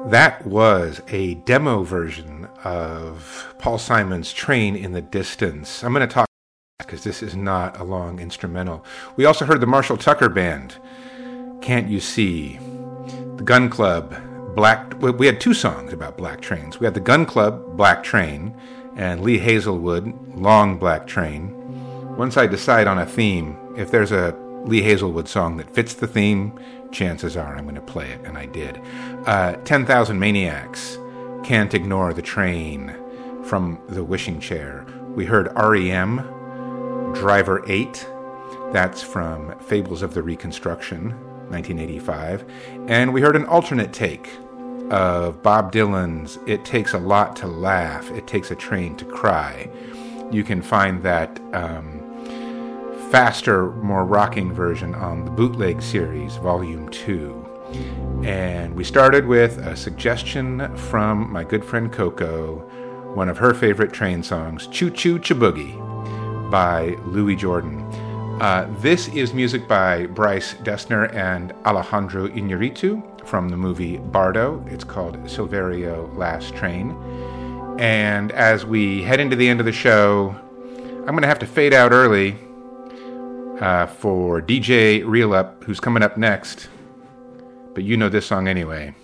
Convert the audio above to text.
That was a demo version of Paul Simon's Train in the Distance. I'm going to talk because this is not a long instrumental. We also heard the Marshall Tucker Band, Can't You See? The Gun Club, we had two songs about black trains. We had the Gun Club, Black Train, and Lee Hazelwood, Long Black Train. Once I decide on a theme, if there's a Lee Hazelwood song that fits the theme, chances are I'm going to play it, and I did. 10,000 Maniacs, Can't Ignore the Train, from The Wishing Chair. We heard REM, Driver 8, that's from Fables of the Reconstruction, 1985. And we heard an alternate take of Bob Dylan's It Takes a Lot to Laugh, It Takes a Train to Cry. You can find that faster, more rocking version on the Bootleg series, Volume 2. And we started with a suggestion from my good friend Coco, one of her favorite train songs, Choo Choo Chiboogie by Louis Jordan. This is music by Bryce Dessner and Alejandro Iñárritu from the movie Bardo. It's called Silverio Last Train. And as we head into the end of the show, I'm going to have to fade out early for DJ Reel Up, who's coming up next. But you know this song anyway.